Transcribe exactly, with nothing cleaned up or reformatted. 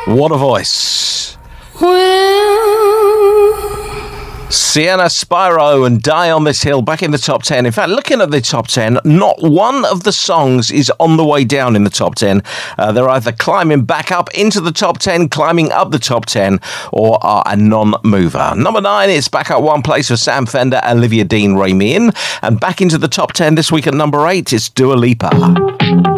What a voice. Sienna Spyro and Die on This Hill back in the top ten. In fact, looking at the top ten, not one of the songs is on the way down in the top ten. Uh, they're either climbing back up into the top ten, climbing up the top ten, or are a non-mover. Number nine, it's back up one place for Sam Fender, Olivia Dean, Ray Meehan. And back into the top ten this week at number eight, it's Dua Lipa.